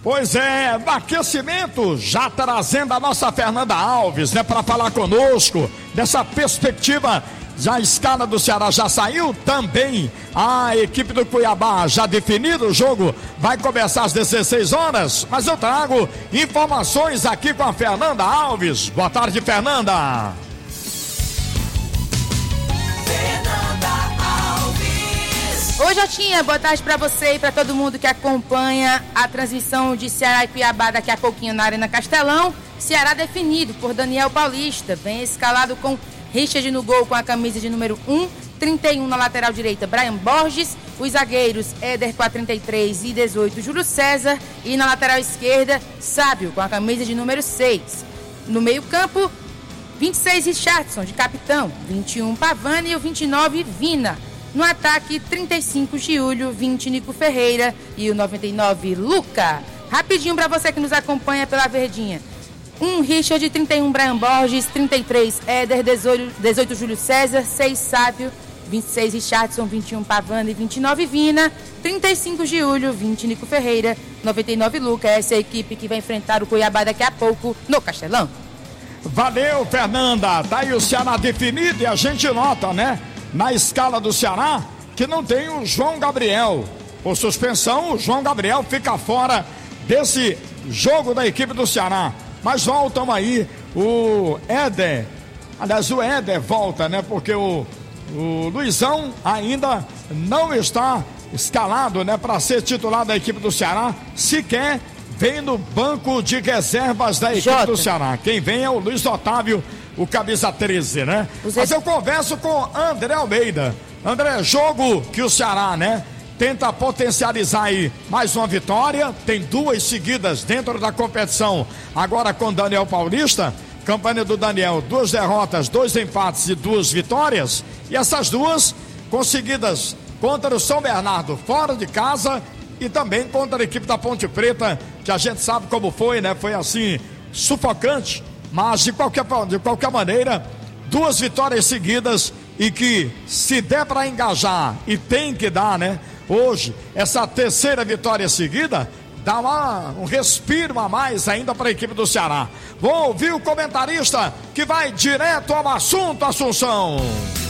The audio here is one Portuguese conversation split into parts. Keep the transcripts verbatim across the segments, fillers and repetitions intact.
Pois é, no aquecimento, já trazendo a nossa Fernanda Alves, né, para falar conosco dessa perspectiva. Já a escala do Ceará já saiu também. A equipe do Cuiabá já definido, o jogo vai começar às dezesseis horas, mas eu trago informações aqui com a Fernanda Alves. Boa tarde, Fernanda. Oi, Jotinha, boa tarde para você e para todo mundo que acompanha a transmissão de Ceará e Cuiabá daqui a pouquinho na Arena Castelão. Ceará definido por Daniel Paulista, vem escalado com Richard no gol com a camisa de número um, trinta e um na lateral direita, Brian Borges, os zagueiros Éder com a trinta e três e dezoito, Júlio César, e na lateral esquerda, Sábio com a camisa de número seis. No meio campo, vinte e seis, Richardson de capitão, vinte e um, Pavani e o vinte e nove, Vina. No ataque, trinta e cinco, Giulio, vinte, Nico Ferreira e o noventa e nove, Luca. Rapidinho para você que nos acompanha pela Verdinha. um, Richard, trinta e um, Brian Borges, trinta e três, Éder, dezoito, dezoito, Júlio César, seis, Sábio, vinte e seis, Richardson, vinte e um, Pavani, vinte e nove, Vina, trinta e cinco, Giulio, vinte, Nico Ferreira, noventa e nove, Luca. Essa é a equipe que vai enfrentar o Cuiabá daqui a pouco no Castelão. Valeu, Fernanda. Tá aí o Ceará definido e a gente nota, né, na escala do Ceará, que não tem o João Gabriel. Por suspensão, o João Gabriel fica fora desse jogo da equipe do Ceará. Mas voltam aí o Éder. Aliás, o Éder volta, né? Porque o, o Luizão ainda não está escalado, né, para ser titular da equipe do Ceará. Sequer vem no banco de reservas da equipe Jota. do Ceará. Quem vem é o Luiz Otávio, o camisa treze, né? Os Mas eu converso com André Almeida. André, jogo que o Ceará, né, tenta potencializar aí mais uma vitória, tem duas seguidas dentro da competição, agora com Daniel Paulista. Campanha do Daniel, duas derrotas, dois empates e duas vitórias, e essas duas conseguidas contra o São Bernardo fora de casa e também contra a equipe da Ponte Preta, que a gente sabe como foi, né? Foi assim, sufocante, mas de qualquer, de qualquer maneira, duas vitórias seguidas e que, se der para engajar, e tem que dar, né? Hoje, essa terceira vitória seguida dá uma, um respiro a mais ainda para a equipe do Ceará. Vou ouvir o comentarista que vai direto ao assunto, Assunção.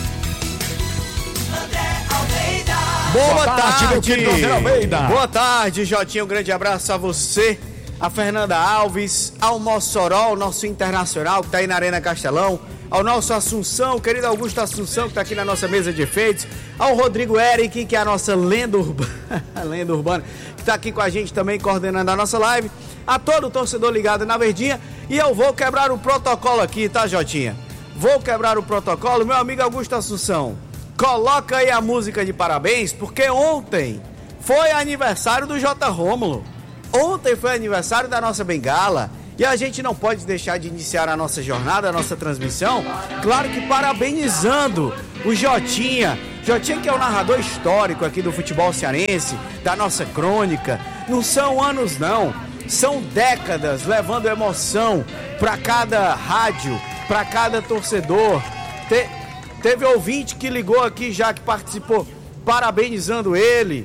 Boa, Boa tarde, meu querido André Almeida. Boa tarde, Jotinha. Um grande abraço a você, a Fernanda Alves, ao Mossoró, o nosso internacional que está aí na Arena Castelão, ao nosso Assunção, querido Augusto Assunção, que está aqui na nossa mesa de efeitos, ao Rodrigo Eric, que é a nossa lenda urbana, lenda urbana, que está aqui com a gente também, coordenando a nossa live, a todo torcedor ligado na Verdinha. E eu vou quebrar o protocolo aqui, tá, Jotinha? Vou quebrar o protocolo, meu amigo Augusto Assunção. Coloca aí a música de parabéns, porque ontem foi aniversário do J. Rômulo. Ontem foi aniversário da nossa bengala. E a gente não pode deixar de iniciar a nossa jornada, a nossa transmissão, claro que parabenizando o Jotinha. Jotinha, que é o narrador histórico aqui do futebol cearense, da nossa crônica. Não são anos não, são décadas levando emoção para cada rádio, para cada torcedor. Te, teve ouvinte que ligou aqui já, que participou, parabenizando ele.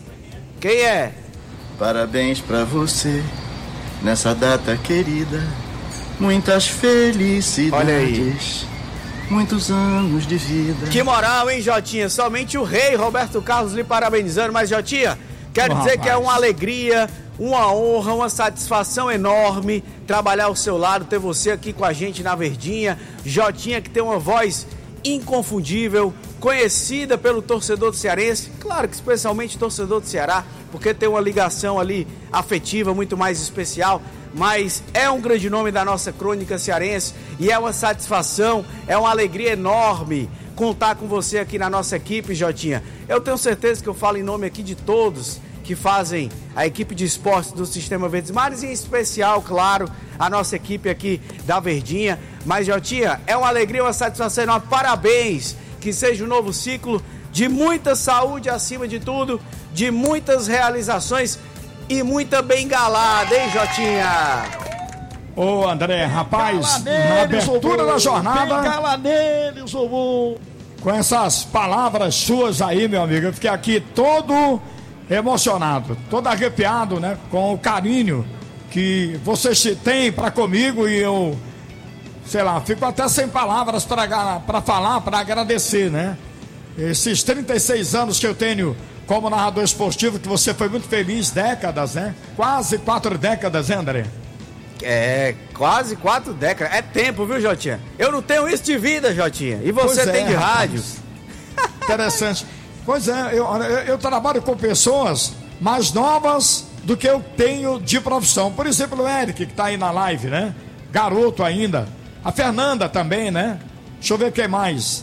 Quem é? Parabéns para você nessa data querida, muitas felicidades. Olha aí. Muitos anos de vida. Que moral, hein, Jotinha? Somente o rei Roberto Carlos lhe parabenizando. Mas, Jotinha, quero oh, dizer rapaz. que é uma alegria, uma honra, uma satisfação enorme trabalhar ao seu lado, ter você aqui com a gente na Verdinha. Jotinha, que tem uma voz inconfundível, conhecida pelo torcedor do cearense, claro que especialmente torcedor do Ceará, porque tem uma ligação ali afetiva muito mais especial, mas é um grande nome da nossa crônica cearense e é uma satisfação, é uma alegria enorme contar com você aqui na nossa equipe, Jotinha. Eu tenho certeza que eu falo em nome aqui de todos que fazem a equipe de esportes do Sistema Verdes Mares e em especial, claro, a nossa equipe aqui da Verdinha. Mas, Jotinha, é uma alegria, uma satisfação enorme. Parabéns, que seja um novo ciclo de muita saúde acima de tudo, de muitas realizações e muita bengalada, hein, Jotinha? Ô, André, rapaz, na abertura da jornada, bengala nele, Zobum. Com essas palavras suas aí, meu amigo, eu fiquei aqui todo emocionado, todo arrepiado, né? Com o carinho que vocês têm para comigo e eu, sei lá, fico até sem palavras para falar, para agradecer, né? Esses trinta e seis anos que eu tenho como narrador esportivo, que você foi muito feliz, décadas, né? Quase quatro décadas, né, André? É, quase quatro décadas. É tempo, viu, Jotinha? Eu não tenho isso de vida, Jotinha. E você Pois tem é, de rapaz. rádio. Interessante. Pois é, eu, eu, eu trabalho com pessoas mais novas do que eu tenho de profissão. Por exemplo, o Eric, que tá aí na live, né? Garoto ainda. A Fernanda também, né? Deixa eu ver quem mais.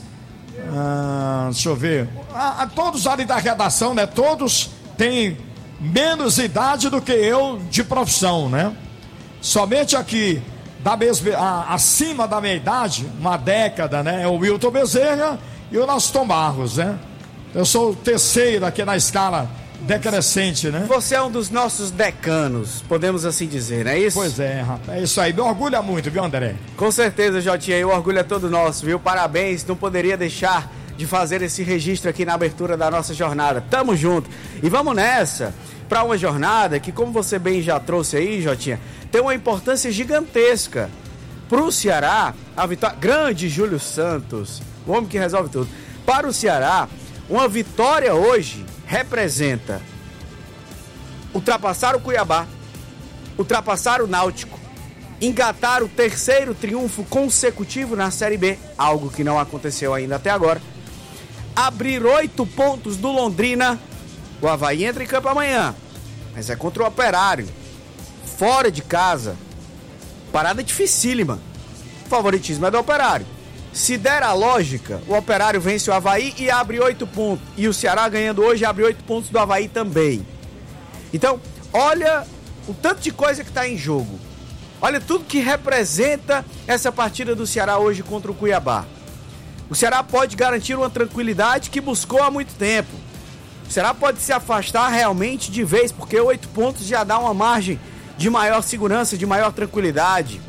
Ah, deixa eu ver. Ah, todos ali da redação, né? Todos têm menos idade do que eu de profissão, né? Somente aqui, da mesma, a, acima da minha idade, uma década, né? É o Wilton Bezerra e o nosso Tom Barros, né? Eu sou o terceiro aqui na escala decrescente, né? Você é um dos nossos decanos, podemos assim dizer, não é isso? Pois é, rapaz. É isso aí. Me orgulha muito, viu, André? Com certeza, Jotinha, e o orgulho é todo nosso, viu? Parabéns, não poderia deixar de fazer esse registro aqui na abertura da nossa jornada. Tamo junto. E vamos nessa, para uma jornada que, como você bem já trouxe aí, Jotinha, tem uma importância gigantesca pro Ceará, a vitória... Grande Júlio Santos, o homem que resolve tudo. Para o Ceará, uma vitória hoje representa ultrapassar o Cuiabá, ultrapassar o Náutico, engatar o terceiro triunfo consecutivo na Série B, algo que não aconteceu ainda até agora, abrir oito pontos do Londrina. O Avaí entra em campo amanhã, mas é contra o Operário, fora de casa, parada dificílima, o favoritismo é do Operário. Se der a lógica, o Operário vence o Avaí e abre oito pontos. E o Ceará ganhando hoje abre oito pontos do Avaí também. Então, olha o tanto de coisa que está em jogo. Olha tudo que representa essa partida do Ceará hoje contra o Cuiabá. O Ceará pode garantir uma tranquilidade que buscou há muito tempo. O Ceará pode se afastar realmente de vez, porque oito pontos já dá uma margem de maior segurança, de maior tranquilidade.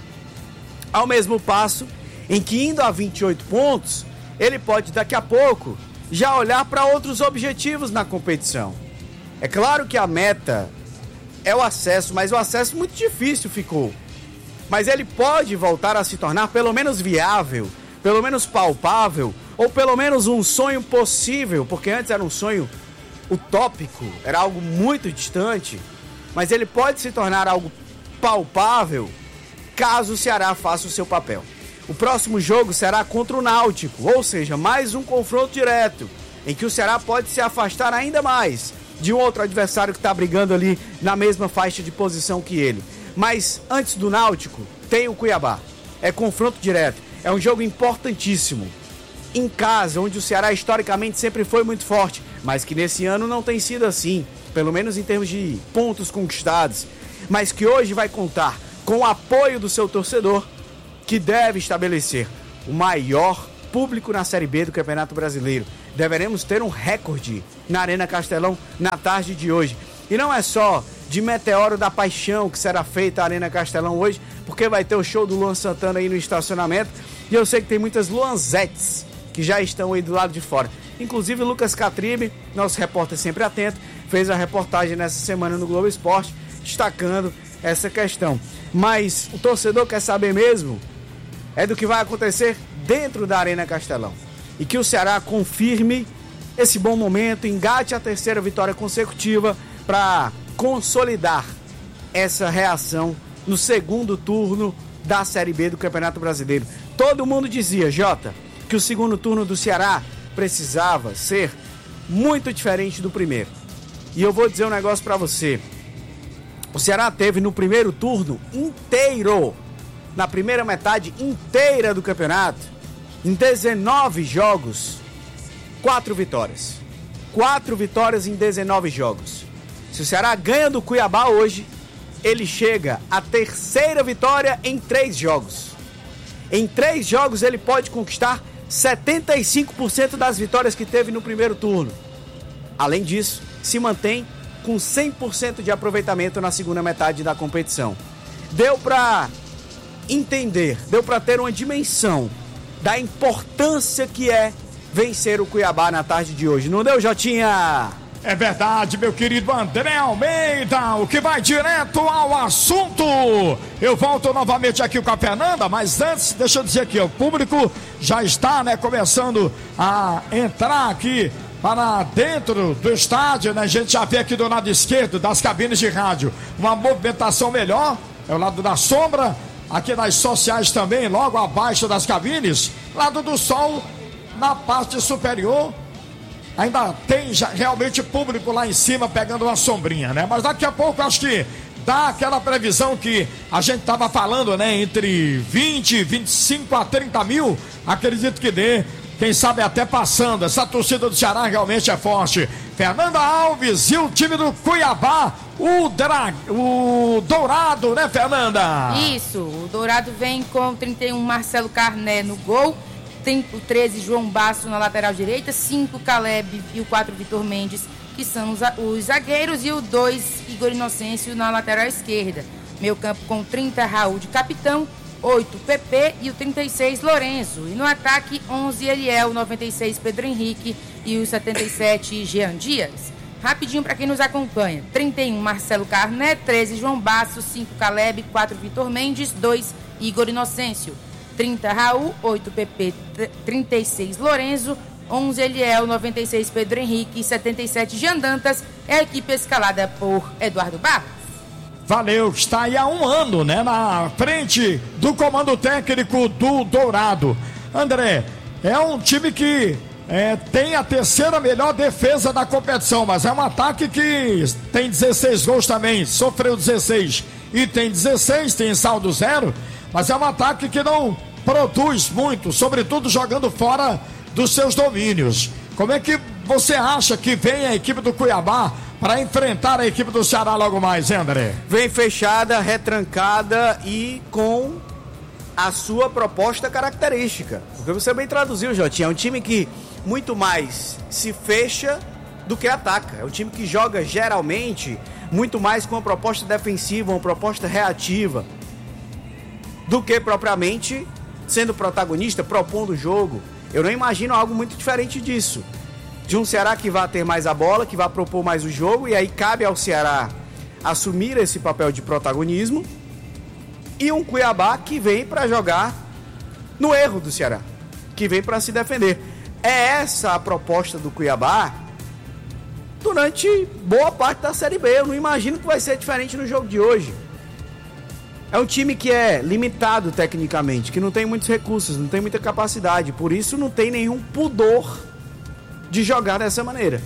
Ao mesmo passo em que, indo a vinte e oito pontos, ele pode daqui a pouco já olhar para outros objetivos na competição. É claro que a meta é o acesso, mas o acesso muito difícil ficou. Mas ele pode voltar a se tornar pelo menos viável, pelo menos palpável, ou pelo menos um sonho possível, porque antes era um sonho utópico, era algo muito distante, mas ele pode se tornar algo palpável caso o Ceará faça o seu papel. O próximo jogo será contra o Náutico, ou seja, mais um confronto direto, em que o Ceará pode se afastar ainda mais de um outro adversário que está brigando ali na mesma faixa de posição que ele. Mas antes do Náutico, tem o Cuiabá. É confronto direto, é um jogo importantíssimo. Em casa, onde o Ceará historicamente sempre foi muito forte, mas que nesse ano não tem sido assim, pelo menos em termos de pontos conquistados, mas que hoje vai contar com o apoio do seu torcedor, que deve estabelecer o maior público na Série B do Campeonato Brasileiro. Deveremos ter um recorde na Arena Castelão na tarde de hoje. E não é só de Meteoro da Paixão que será feita a Arena Castelão hoje, porque vai ter o show do Luan Santana aí no estacionamento. E eu sei que tem muitas Luanzetes que já estão aí do lado de fora. Inclusive o Lucas Catribe, nosso repórter sempre atento, fez a reportagem nessa semana no Globo Esporte, destacando essa questão. Mas o torcedor quer saber mesmo é do que vai acontecer dentro da Arena Castelão. E que o Ceará confirme esse bom momento, engate a terceira vitória consecutiva para consolidar essa reação no segundo turno da Série B do Campeonato Brasileiro. Todo mundo dizia, Jota, que o segundo turno do Ceará precisava ser muito diferente do primeiro. E eu vou dizer um negócio para você. O Ceará teve no primeiro turno inteiro, na primeira metade inteira do campeonato, em dezenove jogos, quatro vitórias. Quatro vitórias em dezenove jogos. Se o Ceará ganha do Cuiabá hoje, ele chega à terceira vitória em três jogos. Em três jogos ele pode conquistar setenta e cinco por cento das vitórias que teve no primeiro turno. Além disso, se mantém com cem por cento de aproveitamento na segunda metade da competição. Deu para entender, deu para ter uma dimensão da importância que é vencer o Cuiabá na tarde de hoje. Não deu, Jotinha? É verdade, meu querido André Almeida, o que vai direto ao assunto. Eu volto novamente aqui com a Fernanda, mas antes, deixa eu dizer aqui, o público já está, né, começando a entrar aqui para dentro do estádio, né? A gente já vê aqui do lado esquerdo das cabines de rádio uma movimentação melhor, é o lado da sombra, aqui nas sociais também, logo abaixo das cabines, lado do sol, na parte superior. Ainda tem já, realmente público lá em cima pegando uma sombrinha, né? Mas daqui a pouco acho que dá aquela previsão que a gente estava falando, né? Entre vinte, vinte e cinco a trinta mil, acredito que dê. Quem sabe até passando. Essa torcida do Ceará realmente é forte. Fernanda Alves e o time do Cuiabá, o, Dra... o Dourado, né, Fernanda? Isso, o Dourado vem com trinta e um Marcelo Carné no gol. Tem o treze, João Basso na lateral direita, cinco, Caleb e o quatro, Vitor Mendes, que são os, os zagueiros, e o dois, Igor Inocêncio na lateral esquerda. Meio campo com trinta, Raul de capitão, oito, P P e o trinta e seis, Lourenço. E no ataque, onze, Eliel, noventa e seis, Pedro Henrique e o setenta e sete, Jean Dias. Rapidinho para quem nos acompanha: trinta e um, Marcelo Carné, treze, João Basso, cinco, Caleb, quatro, Vitor Mendes, dois, Igor Inocêncio. trinta, Raul, oito, P P, trinta e seis, Lourenço, onze, Eliel, noventa e seis, Pedro Henrique e setenta e sete, Jean Dantas. É a equipe escalada por Eduardo Barros. Valeu, está aí há um ano, né, na frente do comando técnico do Dourado. André, é um time que é, tem a terceira melhor defesa da competição, mas é um ataque que tem dezesseis gols também, sofreu dezesseis e tem dezesseis, tem saldo zero. Mas é um ataque que não produz muito, sobretudo jogando fora dos seus domínios. Como é que você acha que vem a equipe do Cuiabá para enfrentar a equipe do Ceará logo mais, André? Vem fechada, retrancada e com a sua proposta característica. Porque você bem traduziu, Jotinha. É um time que muito mais se fecha do que ataca. É um time que joga geralmente muito mais com uma proposta defensiva, uma proposta reativa, do que propriamente sendo protagonista, propondo o jogo. Eu não imagino algo muito diferente disso. De um Ceará que vai ter mais a bola, que vai propor mais o jogo, e aí cabe ao Ceará assumir esse papel de protagonismo, e um Cuiabá que vem para jogar no erro do Ceará, que vem para se defender. É essa a proposta do Cuiabá durante boa parte da Série B. Eu não imagino que vai ser diferente no jogo de hoje. É um time que é limitado tecnicamente, que não tem muitos recursos, não tem muita capacidade, por isso não tem nenhum pudor de jogar dessa maneira.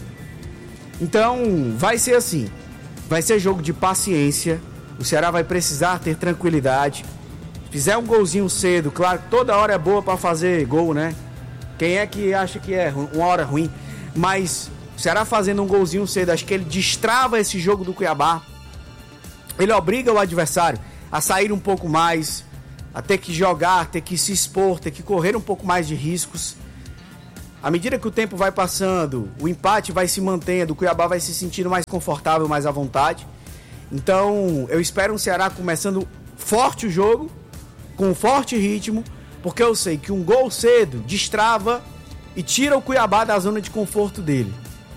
Então, vai ser assim, vai ser jogo de paciência, o Ceará vai precisar ter tranquilidade. Se fizer um golzinho cedo, claro que toda hora é boa para fazer gol, né? Quem é que acha que é uma hora ruim? Mas o Ceará fazendo um golzinho cedo, acho que ele destrava esse jogo do Cuiabá, ele obriga o adversário a sair um pouco mais, a ter que jogar, ter que se expor, ter que correr um pouco mais de riscos. À medida que o tempo vai passando, o empate vai se mantendo, o Cuiabá vai se sentindo mais confortável, mais à vontade. Então, eu espero um Ceará começando forte o jogo, com um forte ritmo, porque eu sei que um gol cedo destrava e tira o Cuiabá da zona de conforto dele.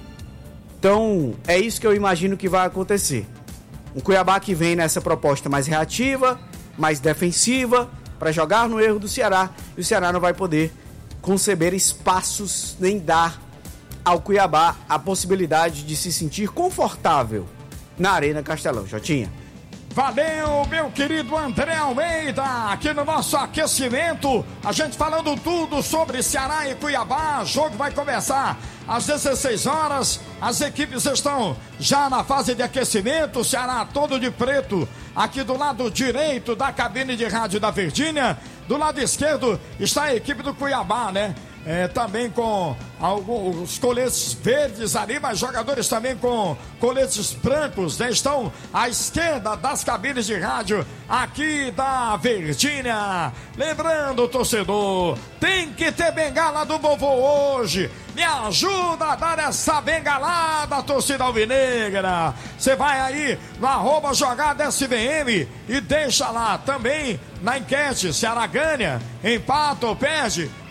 Então, é isso que eu imagino que vai acontecer. Um Cuiabá que vem nessa proposta mais reativa, mais defensiva, para jogar no erro do Ceará. E o Ceará não vai poder conceber espaços, nem dar ao Cuiabá a possibilidade de se sentir confortável na Arena Castelão. Jotinha. Valeu, meu querido André Almeida, aqui no nosso aquecimento, a gente falando tudo sobre Ceará e Cuiabá. O jogo vai começar às dezesseis horas, as equipes estão já na fase de aquecimento, o Ceará todo de preto, aqui do lado direito da cabine de rádio da Verdinha, do lado esquerdo está a equipe do Cuiabá, né? É, também com alguns coletes verdes ali, mas jogadores também com coletes brancos, né? Estão à esquerda das cabines de rádio aqui da Verdinha. Lembrando, torcedor, tem que ter bengala do vovô hoje. Me ajuda a dar essa bengalada, torcida alvinegra. Você vai aí no arroba jogada S V M e deixa lá também na enquete. Ceará ganha, empata ou perde?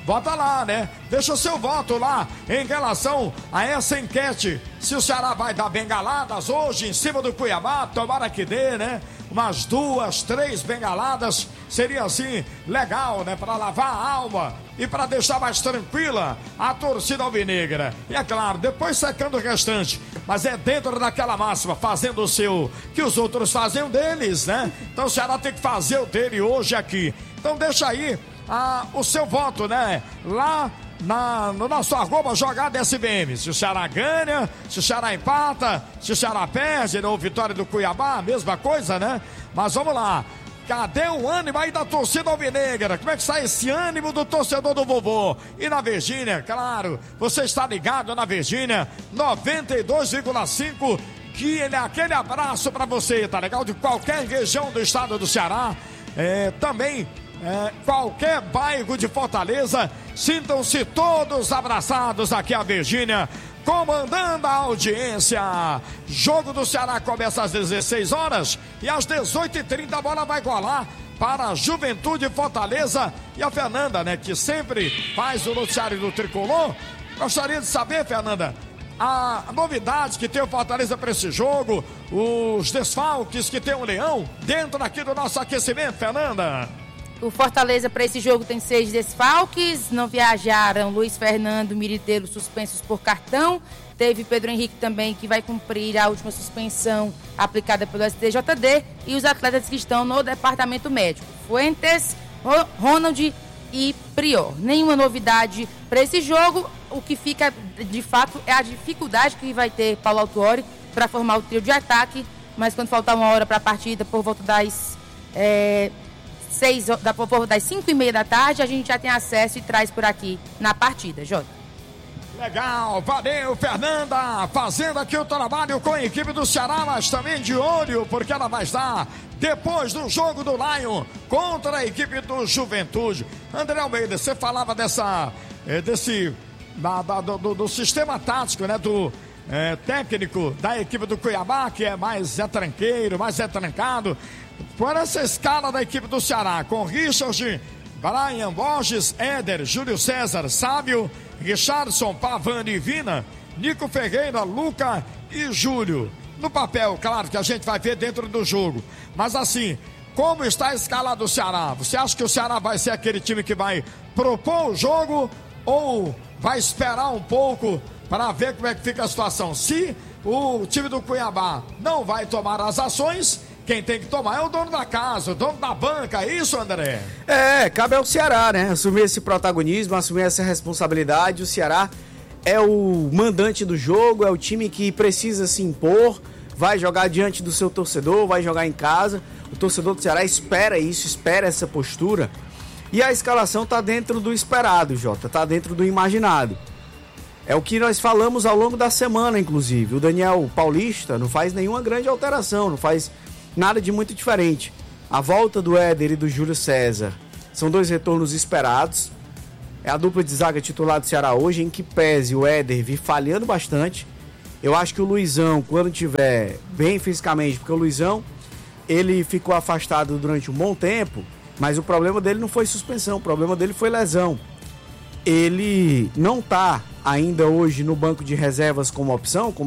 bota lá, né? Deixa o seu voto lá em relação a essa enquete. Se o Ceará vai dar bengaladas hoje em cima do Cuiabá, tomara que dê, né? Umas duas, três bengaladas, seria assim legal, né? Para lavar a alma e para deixar mais tranquila a torcida alvinegra. E é claro, depois secando o restante, mas é dentro daquela máxima, fazendo o seu, que os outros fazem o deles, né? Então o Ceará tem que fazer o dele hoje aqui. Então deixa aí ah, o seu voto, né? Lá na, no nosso arroba jogada S B M. Se o Ceará ganha, se o Ceará empata, se o Ceará perde, ou vitória do Cuiabá, mesma coisa, né? Mas vamos lá. Cadê o ânimo aí da torcida alvinegra? Como é que está esse ânimo do torcedor do vovô? E na Virgínia, claro, você está ligado na Virgínia, noventa e dois vírgula cinco, que ele, aquele abraço para você, tá legal? De qualquer região do estado do Ceará, é, também é, qualquer bairro de Fortaleza, sintam-se todos abraçados aqui a Virgínia, comandando a audiência. Jogo do Ceará começa às dezesseis horas e às dezoito e trinta a bola vai rolar para a Juventude Fortaleza. E a Fernanda, né, que sempre faz o noticiário do Tricolor, gostaria de saber, Fernanda, a novidade que tem o Fortaleza para esse jogo, os desfalques que tem o Leão dentro aqui do nosso aquecimento, Fernanda. O Fortaleza para esse jogo tem seis desfalques, não viajaram Luiz Fernando, Miriteiro suspensos por cartão, teve Pedro Henrique também que vai cumprir a última suspensão aplicada pelo S T J D e os atletas que estão no departamento médico, Fuentes, Ronald e Prior. Nenhuma novidade para esse jogo, o que fica de fato é a dificuldade que vai ter Paulo Autuori para formar o trio de ataque, mas quando faltar uma hora para a partida, por volta das... É, Seis, da, por das cinco e meia da tarde, a gente já tem acesso e traz por aqui na partida, Jota. Legal, valeu, Fernanda, fazendo aqui o trabalho com a equipe do Ceará, mas também de olho, porque ela vai estar depois do jogo do Lion contra a equipe do Juventude. André Almeida, você falava dessa, desse, da, da, do, do sistema tático, né, do é, técnico da equipe do Cuiabá, que é mais é tranqueiro, mais é trancado. Por essa escala da equipe do Ceará, com Richard, Brian Borges, Éder, Júlio César, Sábio, Richardson, Pavani e Vina, Nico Ferreira, Luca e Júlio. No papel, claro que a gente vai ver dentro do jogo, mas assim, como está a escala do Ceará? Você acha que o Ceará vai ser aquele time que vai propor o jogo ou vai esperar um pouco para ver como é que fica a situação? Se o time do Cuiabá não vai tomar as ações, quem tem que tomar é o dono da casa, o dono da banca, é isso, André? É, cabe ao Ceará, né? Assumir esse protagonismo, assumir essa responsabilidade. O Ceará é o mandante do jogo, é o time que precisa se impor, vai jogar diante do seu torcedor, vai jogar em casa. O torcedor do Ceará espera isso, espera essa postura. E a escalação tá dentro do esperado, Jota, tá dentro do imaginado. É o que nós falamos ao longo da semana, inclusive. O Daniel Paulista não faz nenhuma grande alteração, não faz nada de muito diferente. A volta do Éder e do Júlio César são dois retornos esperados. É a dupla de zaga titular do Ceará hoje, em que pese o Éder vir falhando bastante. Eu acho que o Luizão, quando tiver bem fisicamente, porque o Luizão, ele ficou afastado durante um bom tempo, mas o problema dele não foi suspensão, o problema dele foi lesão. Ele não está ainda hoje no banco de reservas como opção, como